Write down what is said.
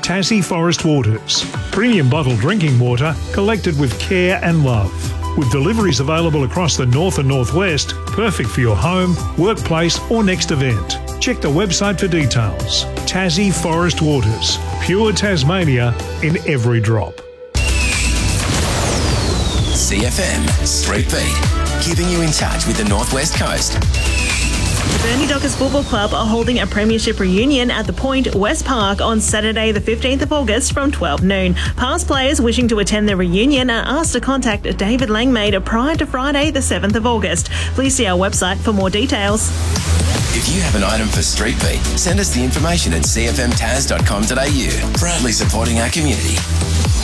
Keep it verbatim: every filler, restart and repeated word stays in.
Tassie Forest Waters. Premium bottled drinking water collected with care and love. With deliveries available across the north and northwest, perfect for your home, workplace or next event. Check the website for details. Tassie Forest Waters. Pure Tasmania in every drop. C F M Street Beat, keeping you in touch with the Northwest Coast. The Burnie Dockers Football Club are holding a premiership reunion at the Point West Park on Saturday the fifteenth of August from twelve noon. Past players wishing to attend the reunion are asked to contact David Langmaid prior to Friday the seventh of August. Please see our website for more details. If you have an item for Street Beat, send us the information at c f m tas dot com dot a u. Proudly supporting our community.